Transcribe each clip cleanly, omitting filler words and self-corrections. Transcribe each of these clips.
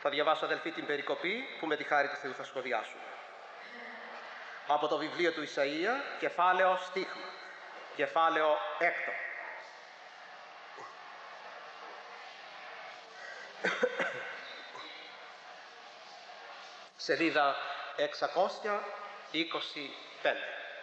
Θα διαβάσω, αδελφοί, την περικοπή που με τη χάρη του Θεού θα σχολιάσουμε. Από το βιβλίο του Ισαΐα, κεφάλαιο στίχημα, κεφάλαιο 6. Σελίδα 625.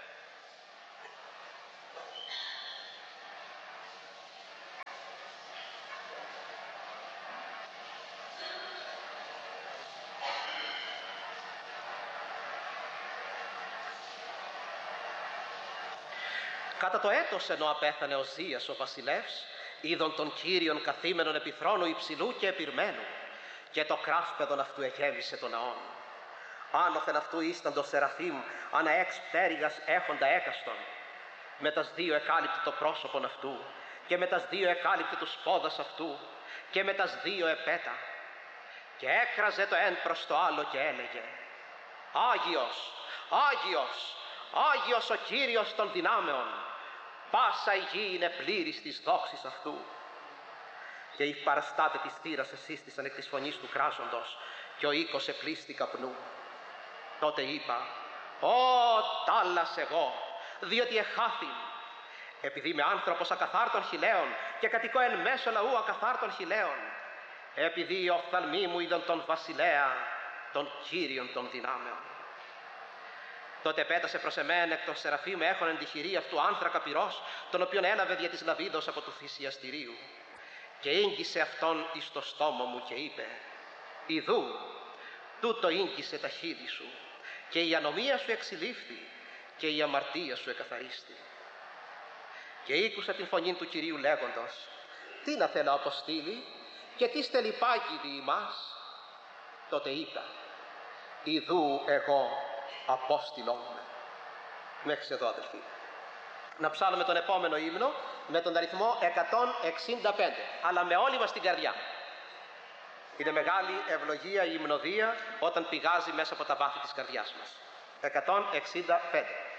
Κατά το έτος ενώ απέθανε ο Ζίας ο βασιλεύς, είδον τον Κύριον καθήμενον επί θρόνου υψηλού και επιρμένου, και το κράσπεδον αυτού εγέμισε τον ναόν. Άνωθεν αυτού ήσταν το Σεραφείμ, ανά εξ πτέρυγας έχοντα έκαστον. Με τας δύο εκάλυπτε το πρόσωπον αυτού, και με τας δύο εκάλυπτε τους πόδας αυτού, και με τας δύο επέτα. Και έκραζε το εν προς το άλλο και έλεγε: Άγιος, Άγιος, Άγιος ο Κύριος των δυνάμεων, πάσα η γη είναι πλήρης της δόξης αυτού. Και οι παραστάτε της θύρας εσύστησαν εκ της φωνής του κράζοντος, και ο οίκος επλήστη καπνού. Τότε είπα: Ω τάλας εγώ, διότι εχάθην, επειδή είμαι άνθρωπος ακαθάρτων χιλέων και κατοικώ εν μέσω λαού ακαθάρτων χιλέων, επειδή οι οφθαλμοί μου είδαν τον βασιλέα, τον Κύριον των δυνάμεων. Τότε πέτασε προς εμέν εκ των Σεραφείμ έχων τη χειρή αυτού άνθρακα πυρός, τον οποίον έλαβε δια της λαβίδος από του θυσιαστηρίου. Και ίγγισε αυτόν εις το στόμα μου και είπε: Ιδού, τούτο ίγγισε τα χείλη σου, και η ανομία σου εξηλήφθη, και η αμαρτία σου εκαθαρίστη. Και ήκουσα την φωνή του Κυρίου λέγοντος: Τι να θέλω αποστείλει, και τι στελιπάγει δι' ημάς. Τότε είπα: Ιδού εγώ απόστηλον με. Μέχρι εδώ, αδελφοί. Να ψάλουμε τον επόμενο ύμνο με τον αριθμό 165, αλλά με όλη μας την καρδιά. Είναι μεγάλη ευλογία η υμνοδία όταν πηγάζει μέσα από τα βάθη της καρδιάς μας. 165.